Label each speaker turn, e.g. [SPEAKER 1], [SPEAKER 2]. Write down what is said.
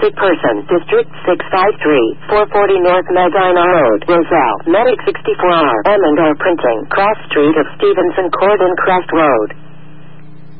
[SPEAKER 1] Sick person. District 653. 440 North Medina Road. Roselle. Medic 64R. M&R Printing. Cross Street of Stevenson Court and Crest Road.